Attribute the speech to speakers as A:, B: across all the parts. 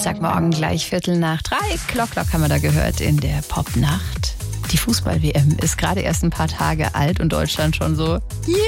A: Dienstagmorgen gleich 2:45. Clock haben wir da gehört in der Popnacht. Die Fußball-WM ist gerade erst ein paar Tage alt und Deutschland schon so,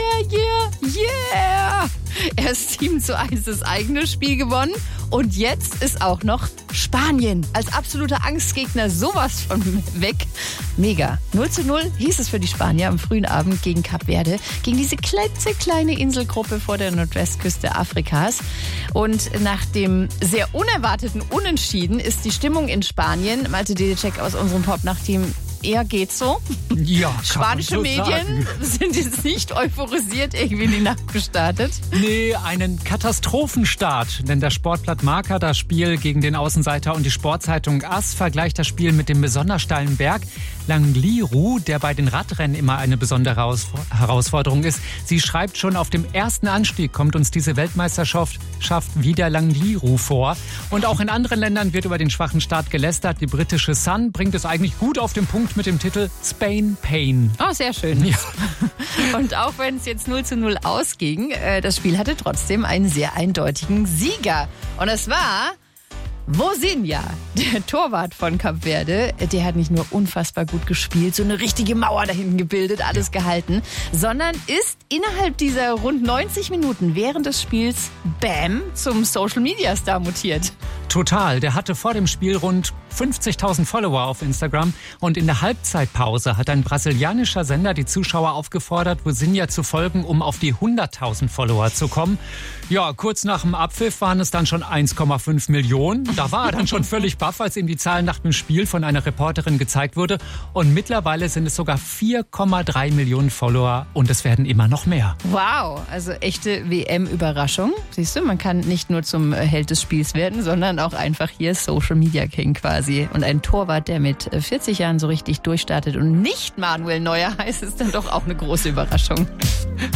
A: yeah. Erst 7:1 das eigene Spiel gewonnen und jetzt ist auch noch Spanien als absoluter Angstgegner sowas von weg. Mega. 0:0 hieß es für die Spanier am frühen Abend gegen Kap Verde, gegen diese klitzekleine Inselgruppe vor der Nordwestküste Afrikas. Und nach dem sehr unerwarteten Unentschieden ist die Stimmung in Spanien, Malte Dedecek aus unserem Popnacht-Team, eher geht so.
B: Ja,
A: Spanische Medien sind jetzt nicht euphorisiert irgendwie in die Nacht gestartet.
B: Nee, einen Katastrophenstart, denn das Sportblatt Marca das Spiel gegen den Außenseiter und die Sportzeitung AS vergleicht das Spiel mit dem besonders steilen Berg Langliru, der bei den Radrennen immer eine besondere Herausforderung ist. Sie schreibt, schon auf dem ersten Anstieg kommt uns diese Weltmeisterschaft wie der Langliru vor. Und auch in anderen Ländern wird über den schwachen Start gelästert. Die britische Sun bringt es eigentlich gut auf den Punkt mit dem Titel Spain Pain.
A: Oh, sehr schön.
B: Ja.
A: Und auch wenn es jetzt 0:0 ausging, das Spiel hatte trotzdem einen sehr eindeutigen Sieger. Und es war Vozinha, der Torwart von Kap Verde. Der hat nicht nur unfassbar gut gespielt, so eine richtige Mauer da hinten gebildet, alles gehalten, sondern ist innerhalb dieser rund 90 Minuten während des Spiels, zum Social-Media-Star mutiert.
B: Total. Der hatte vor dem Spiel rund 50.000 Follower auf Instagram und in der Halbzeitpause hat ein brasilianischer Sender die Zuschauer aufgefordert, Vozinha zu folgen, um auf die 100.000 Follower zu kommen. Ja, kurz nach dem Abpfiff waren es dann schon 1,5 Millionen. Da war er dann schon völlig baff, als ihm die Zahl nach dem Spiel von einer Reporterin gezeigt wurde. Und mittlerweile sind es sogar 4,3 Millionen Follower und es werden immer noch mehr.
A: Wow, also echte WM-Überraschung. Siehst du, man kann nicht nur zum Held des Spiels werden, sondern auch einfach hier Social Media King quasi. Und ein Torwart, der mit 40 Jahren so richtig durchstartet und nicht Manuel Neuer heißt, ist dann doch auch eine große Überraschung.